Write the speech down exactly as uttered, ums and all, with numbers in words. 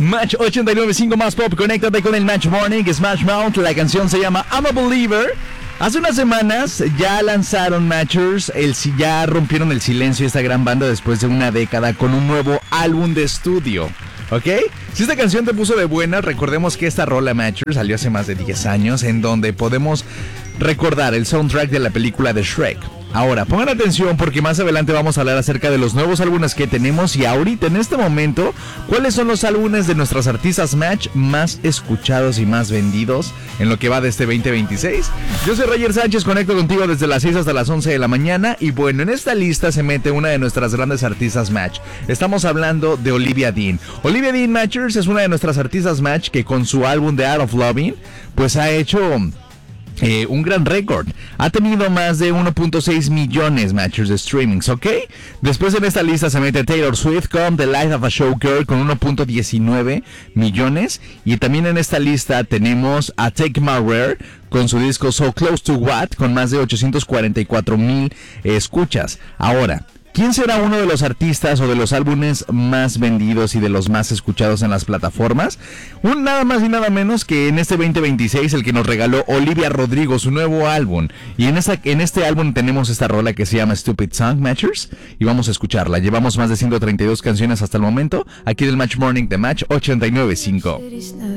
Match ochenta y nueve punto cinco más pop, conéctate con el Match Morning, Smash Mouth, la canción se llama I'm a Believer. Hace unas semanas ya lanzaron Matchers, el, ya rompieron el silencio esta gran banda después de una década con un nuevo álbum de estudio, ¿ok? Si esta canción te puso de buena, recordemos que esta rola Matchers salió hace más de diez años, en donde podemos recordar el soundtrack de la película de Shrek. Ahora, pongan atención porque más adelante vamos a hablar acerca de los nuevos álbumes que tenemos y ahorita, en este momento, cuáles son los álbumes de nuestras artistas Match más escuchados y más vendidos en lo que va de este veinte veintiséis. Yo soy Roger Sánchez, conecto contigo desde las seis hasta las once de la mañana y bueno, en esta lista se mete una de nuestras grandes artistas Match. Estamos hablando de Olivia Dean. Olivia Dean Matchers es una de nuestras artistas Match que con su álbum The Art of Loving, pues ha hecho... Eh, un gran récord. Ha tenido más de uno punto seis millones Matchers de streamings, ¿ok? Después en esta lista se mete Taylor Swift con The Life of a Showgirl con uno punto diecinueve millones. Y también en esta lista tenemos a Take My Rare con su disco So Close to What con más de ochocientos cuarenta y cuatro mil eh, escuchas. Ahora, ¿quién será uno de los artistas o de los álbumes más vendidos y de los más escuchados en las plataformas? Un nada más y nada menos que en este veinte veintiséis el que nos regaló Olivia Rodrigo, su nuevo álbum. Y en, esa, en este álbum tenemos esta rola que se llama Stupid Song Matchers y vamos a escucharla. Llevamos más de ciento treinta y dos canciones hasta el momento aquí del Match Morning de Match ochenta y nueve punto cinco.